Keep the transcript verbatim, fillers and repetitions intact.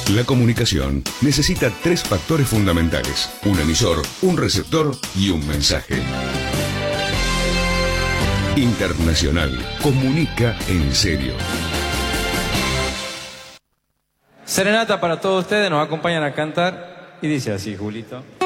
La comunicación necesita tres factores fundamentales: un emisor, un receptor y un mensaje. Internacional comunica en serio. Serenata para todos ustedes, nos acompañan a cantar y dice así, Julito.